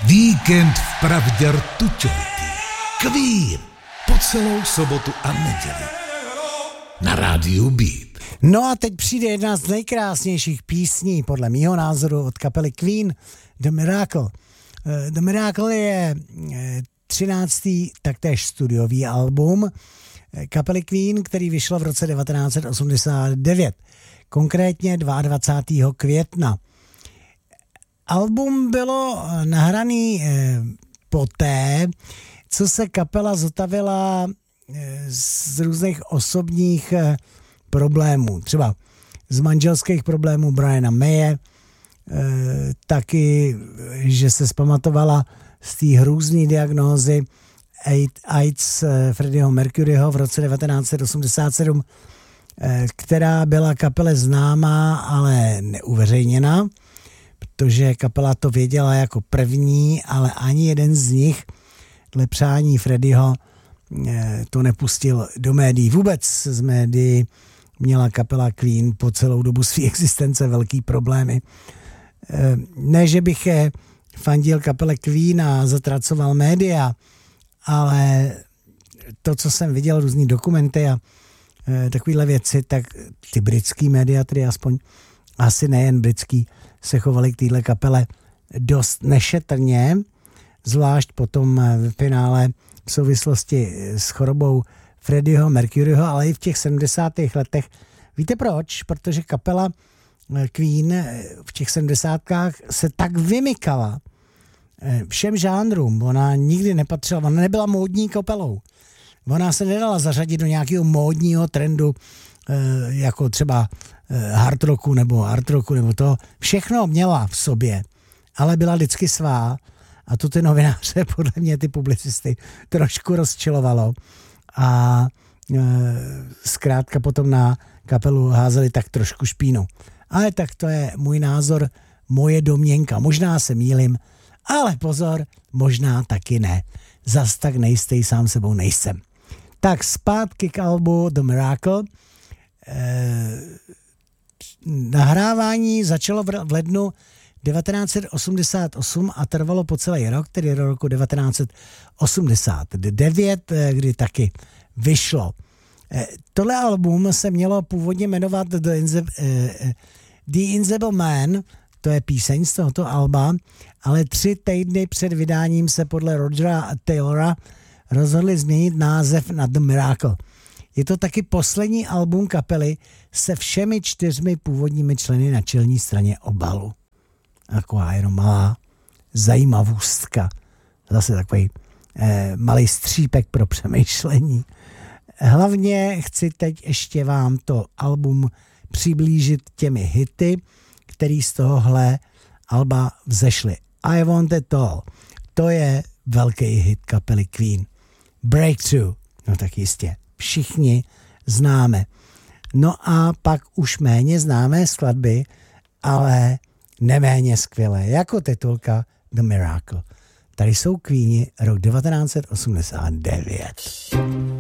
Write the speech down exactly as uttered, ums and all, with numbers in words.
Víkend v pravdě rtuťovitý. Queen po celou sobotu a neděli. Na rádiu Beat. No a teď přijde jedna z nejkrásnějších písní, podle mýho názoru, od kapely Queen, The Miracle. The Miracle je třináctý taktéž studiový album kapely Queen, který vyšel v roce devatenáct set osmdesát devět, konkrétně dvacátého druhého května. Album bylo nahraný poté, co se kapela zotavila z různých osobních problémů, třeba z manželských problémů Briana Maye, taky, že se zpamatovala z té hrůzný diagnózy AIDS Freddieho Mercuryho v roce devatenáct set osmdesát sedm, která byla kapele známá, ale neuveřejněná, protože kapela to věděla jako první, ale ani jeden z nich dle přání Freddieho to nepustil do médií. Vůbec z médií měla kapela Queen po celou dobu své existence velký problémy. Ne, že bych je fandil kapele Queen a zatracoval média, ale to, co jsem viděl, různý dokumenty a takovéhle věci, tak ty britský média, tedy aspoň asi nejen britský, se chovali k téhle kapele dost nešetrně, zvlášť potom v finále v souvislosti s chorobou Freddieho Mercuryho, ale i v těch sedmdesátých letech. Víte proč? Protože kapela Queen v těch sedmdesátkách se tak vymykala všem žánrům. Ona nikdy nepatřila, ona nebyla módní kapelou. Ona se nedala zařadit do nějakého módního trendu, jako třeba hard rocku nebo hard rocku nebo to. Všechno měla v sobě, ale byla vždycky svá. A to ty novináře, podle mě ty publicisty, trošku rozčilovalo. A e, zkrátka potom na kapelu házeli tak trošku špínu. Ale tak to je můj názor, moje domněnka. Možná se mýlim, ale pozor, možná taky ne. Zas tak nejistý sám sebou nejsem. Tak zpátky k albu The Miracle. E, nahrávání začalo v lednu devatenáct set osmdesát osm a trvalo po celý rok, tedy do roku devatenáct set osmdesát devět, kdy taky vyšlo. Tohle album se mělo původně jmenovat The, Inze- The Invisible Man, to je píseň z tohoto alba, ale tři týdny před vydáním se podle Rogera Taylora rozhodli změnit název na The Miracle. Je to taky poslední album kapely se všemi čtyřmi původními členy na čelní straně obalu. Taková jenom malá zajímavostka. Zase takový eh, malý střípek pro přemýšlení. Hlavně chci teď ještě vám to album přiblížit těmi hity, který z tohohle alba vzešly. I Want It All. To je velký hit kapely Queen. Breakthrough. No tak jistě. Všichni známe. No a pak už méně známé skladby, ale neméně skvělé, jako titulka The Miracle. Tady jsou Queeni, rok devatenáct set osmdesát devět.